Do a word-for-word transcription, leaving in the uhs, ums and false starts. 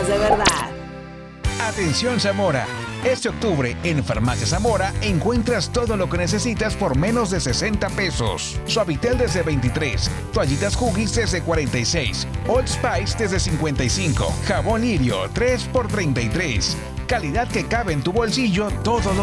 de verdad. Atención Zamora. Este octubre en Farmacia Zamora encuentras todo lo que necesitas por menos de sesenta pesos. Suavitel desde veintitrés, toallitas Huggies desde cuarenta y seis, Old Spice desde cincuenta y cinco, jabón Lirio tres por treinta y tres. Calidad que cabe en tu bolsillo todos los